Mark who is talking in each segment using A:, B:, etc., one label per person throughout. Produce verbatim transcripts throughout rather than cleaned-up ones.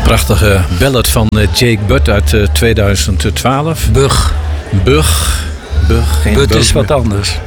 A: Prachtige ballad van Jake Butt uit uh, tweeduizend twaalf.
B: Bug.
A: Bug. Bug. Geen
B: Butt
A: bug
B: is wat
A: meer.
B: anders.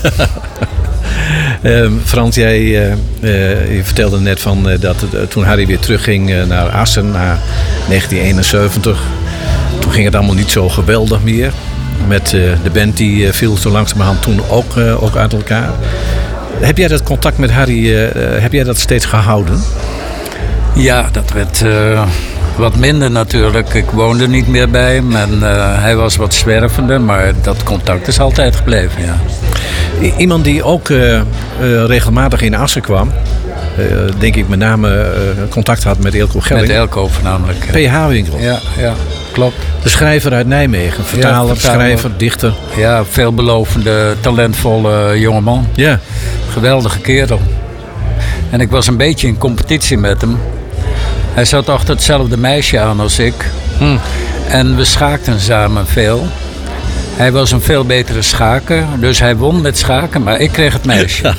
A: uh, Frans, jij uh, uh, je vertelde net van, uh, dat uh, toen Harry weer terugging uh, naar Assen, naar negentien eenenzeventig. Toen ging het allemaal niet zo geweldig meer. Met uh, de band die uh, viel zo langzamerhand toen ook, uh, ook uit elkaar. Heb jij dat contact met Harry, uh, heb jij dat steeds gehouden?
B: Ja, dat werd uh, wat minder natuurlijk. Ik woonde niet meer bij hem en uh, hij was wat zwervender, maar dat contact is altijd gebleven, ja.
A: I- iemand die ook uh, uh, regelmatig in Assen kwam, uh, denk ik met name uh, contact had met Eelco Gelling.
B: Met Eelco voornamelijk.
A: P H-winkel.
B: Ja, ja, klopt.
A: De schrijver uit Nijmegen. Vertaler,
B: Ja, vertaler.
A: schrijver, dichter.
B: Ja, veelbelovende, talentvolle jongeman.
A: Ja.
B: Geweldige kerel. En ik was een beetje in competitie met hem. Hij zat achter hetzelfde meisje aan als ik.
A: Hm.
B: En we schaakten samen veel. Hij was een veel betere schaker. Dus hij won met schaken, maar ik kreeg het meisje.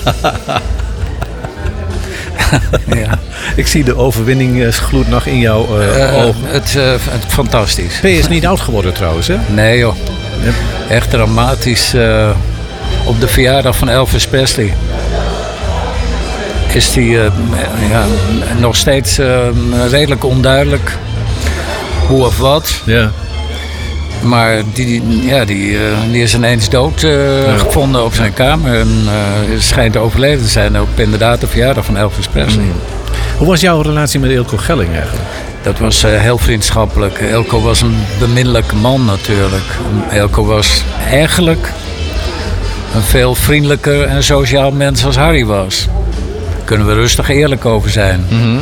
B: Ja.
A: Ik zie de overwinningsgloed nog in jouw uh,
B: Uh,
A: ogen.
B: het, uh, het fantastisch.
A: P is niet oud geworden trouwens, hè?
B: Nee joh.
A: Ja.
B: Echt dramatisch. Uh, op de verjaardag van Elvis Presley is hij uh, ja, nog steeds uh, redelijk onduidelijk hoe of wat.
A: Ja.
B: Maar die, ja, die, uh, die is ineens dood uh,
A: Ja.
B: gevonden op zijn kamer. En uh, schijnt overleden te zijn op inderdaad de verjaardag van Elvis Presley.
A: Mm. Hoe was jouw relatie met Eelco Gelling eigenlijk?
B: Dat was uh, heel vriendschappelijk. Eelco was een beminnelijke man natuurlijk. Eelco was eigenlijk een veel vriendelijker en sociaal mens als Harry was. Daar kunnen we rustig eerlijk over zijn.
A: Mm-hmm.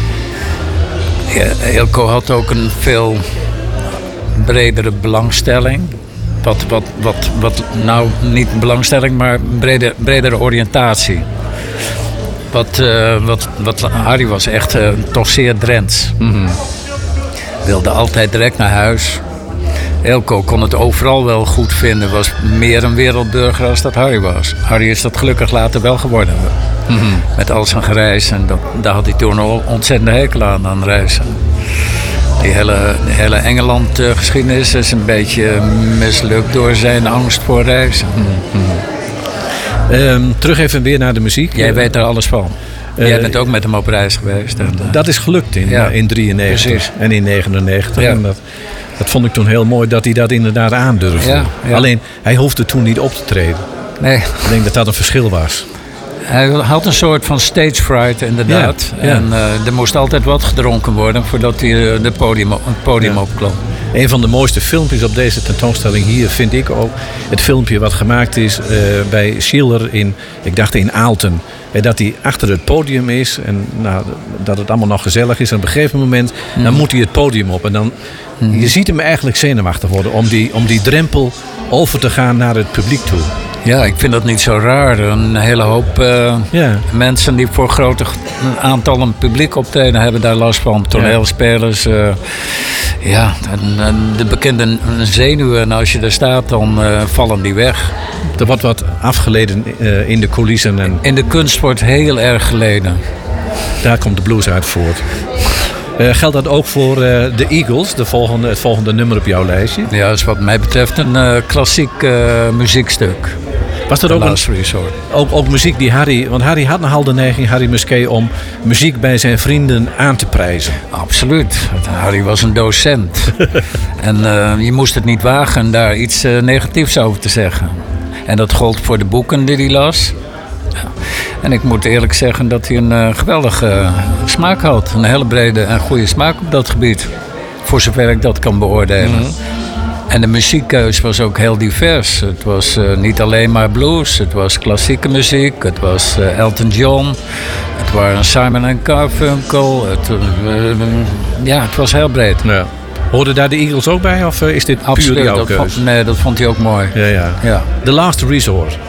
B: Ja, Eelco had ook een veel bredere belangstelling. Wat, wat, wat, wat nou niet belangstelling, maar brede, bredere oriëntatie. Wat, uh, wat, wat Harry was echt uh, toch zeer Drents.
A: Mm-hmm.
B: Wilde altijd direct naar huis. Eelco kon het overal wel goed vinden. Was meer een wereldburger als dat Harry was. Harry is dat gelukkig later wel geworden.
A: Mm-hmm.
B: Met al zijn gereis. En dat, daar had hij toen al ontzettend hekel aan, aan reizen. Die hele, die hele Engeland-geschiedenis is een beetje mislukt door zijn angst voor reizen.
A: Mm-hmm. Um, terug even weer naar de muziek.
B: Jij weet er alles van.
A: Uh,
B: Jij bent ook met hem op reis geweest. En, uh,
A: dat is gelukt in
B: ja,
A: in drieënnegentig
B: precies.
A: en in negenennegentig.
B: Ja.
A: En dat, dat vond ik toen heel mooi dat hij dat inderdaad aandurfde.
B: Ja, ja.
A: Alleen, hij hoefde toen niet op te treden.
B: Nee.
A: Ik denk dat dat een verschil was.
B: Hij had een soort van stage fright inderdaad.
A: Ja, ja.
B: En uh, er moest altijd wat gedronken worden voordat hij uh, de podium, het podium
A: Ja.
B: opklom.
A: Een van de mooiste filmpjes op deze tentoonstelling hier vind ik ook het filmpje wat gemaakt is uh, bij Schiller in, ik dacht in Aalten. En dat hij achter het podium is en nou, dat het allemaal nog gezellig is. En op een gegeven moment mm. dan moet hij het podium op. En dan, mm. je ziet hem eigenlijk zenuwachtig worden om die, om die drempel over te gaan naar het publiek toe.
B: Ja, ik vind dat niet zo raar. Een hele hoop uh,
A: ja.
B: mensen die voor grote aantallen publiek optreden hebben daar last van. Toneelspelers. Uh, ja, en, en de bekende zenuwen. Als je daar staat, dan uh, vallen die weg.
A: Er wordt wat afgeleden uh, in de coulissen. En
B: in de kunst wordt heel erg geleden.
A: Daar komt de blues uit voort. Uh, geldt dat ook voor uh, de Eagles, de volgende, het volgende nummer op jouw lijstje?
B: Ja, dat is wat mij betreft een uh, klassiek uh, muziekstuk.
A: Was dat ook, een,
B: resort.
A: ook, ook muziek die Harry... Want Harry had nogal de neiging, Harry Musquet, om muziek bij zijn vrienden aan te prijzen.
B: Absoluut. Harry was een docent. En uh, je moest het niet wagen daar iets uh, negatiefs over te zeggen. En dat gold voor de boeken die hij las. Ja. En ik moet eerlijk zeggen dat hij een uh, geweldige uh, smaak had. Een hele brede en goede smaak op dat gebied. Voor zover ik dat kan beoordelen. Mm-hmm. En de muziekkeus was ook heel divers. Het was uh, niet alleen maar blues. Het was klassieke muziek. Het was uh, Elton John. Het waren Simon en Garfunkel. Het, uh, uh, ja, het was heel breed.
A: Ja. Hoorden daar de Eagles ook bij? Of uh, is dit
B: Absoluut,
A: puur jouw
B: dat
A: keus?
B: Vond, nee, dat vond hij ook mooi.
A: Ja, ja.
B: Ja.
A: The Last Resort.